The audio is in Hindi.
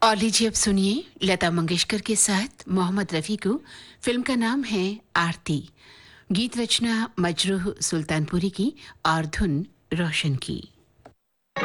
और लीजिए अब सुनिए लता मंगेशकर के साथ मोहम्मद रफ़ी को। फिल्म का नाम है आरती। गीत रचना मजरूह सुल्तानपुरी की और धुन रोशन की।